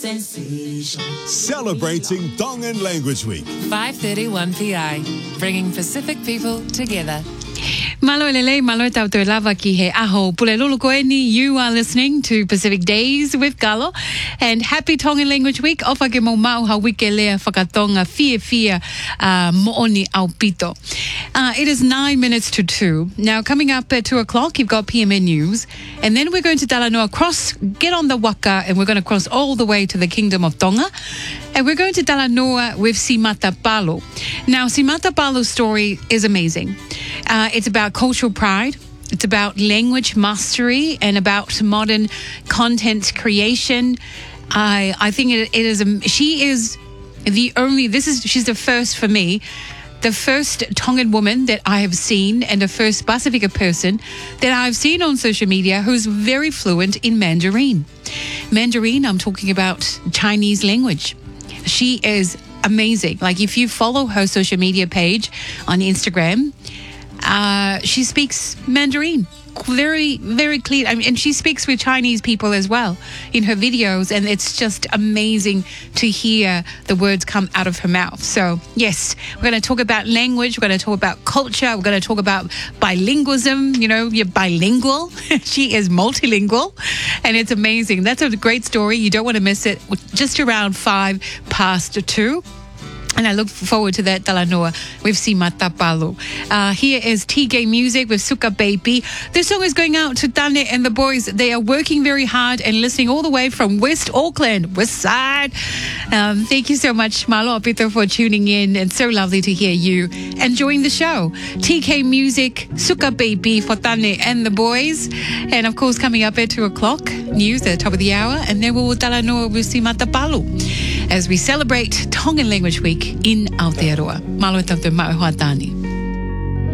Celebrating Tongan Language Week. 5:31 PI, bringing Pacific people together. Malo lele, malo tau te lava ki he aho pulelulu koeni. You are listening to Pacific Days with Galo. And happy Tongan Language Week. O whake mo mauha wike lea whakatonga fia mooni au pito. It is 9 minutes to 2. Now, coming up at 2 o'clock, you've got PMN News. And then we're going to Talanoa get on the waka, and we're going to cross all the way to the Kingdom of Tonga. And we're going to Talanoa with Simata Palo. Now, Simata Palo's story is amazing. It's about cultural pride. It's about language mastery and about modern content creation. I think she is the only, she's the first for me, the first Tongan woman that I have seen and the first Pasifika person that I've seen on social media who's very fluent in Mandarin. Mandarin, I'm talking about Chinese language. She is amazing. Like, if you follow her social media page on Instagram, she speaks Mandarin very, very clear. I mean, and she speaks with Chinese people as well in her videos, and it's just amazing to hear the words come out of her mouth. So, yes, we're going to talk about language, we're going to talk about culture, we're going to talk about bilingualism. You know, you're bilingual. She is multilingual, and it's amazing. That's a great story. You don't want to miss it. Just around 2:05. And I look forward to that Talanoa with Simata Palo. Here is TK Music with Suka Baby. This song is going out to Tane and the boys. They are working very hard and listening all the way from West Auckland, West Side. Thank you so much, Malo Apito, for tuning in. It's so lovely to hear you enjoying the show. TK Music, Suka Baby for Tane and the boys. And of course, coming up at 2 o'clock, news at the top of the hour. And then we'll Talanoa with Simata Palo as we celebrate Tongan Language Week in Aotearoa. Malo e tau te mauhoatani.